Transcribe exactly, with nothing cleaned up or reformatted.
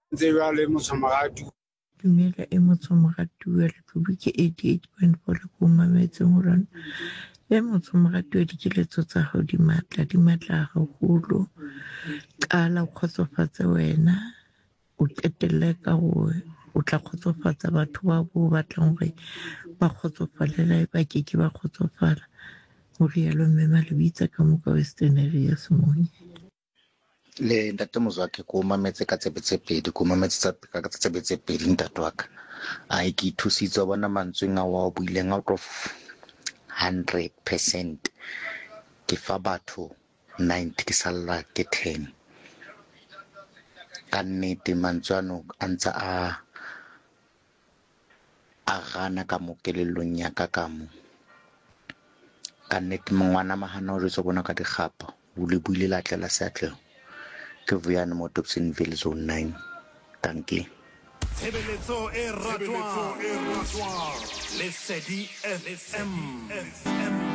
ntse jwale motshomagadi dumela e motshomogadiwa letlhobi ke eighty-eight point four le ko mametseng gorane e motshomogadiwa dikiletso tsa gago di maatla di maatla gagolo kala o kgotsofatse wena o qetelle ka gore o tla kgotsofatsa batho ba bo batlang gore ba kgotsofalela ba keke ba kgotsofala go rialo mme Malebitsa ka moka Western Area Semonye. Le ntate Mozwakhe ko mametse ka tsebe tse pedi ko mametse tsa ka tsebe tse pedi ntate wa ka a ke thusitse bona mantsweng a wa buileng out of one hundred percent ke fa batho ninety ke sala ke ten ka nnete mantswano a ntse a a gana ka mo kelelong ya ka ka mo ka nnete mongwana mahana o re bona ka digapa o le buile la tlela seatleng ke Vuyani mo Dobsonville zone nine. Dankie. Tshebeletso e ratwa le Lesedi F M.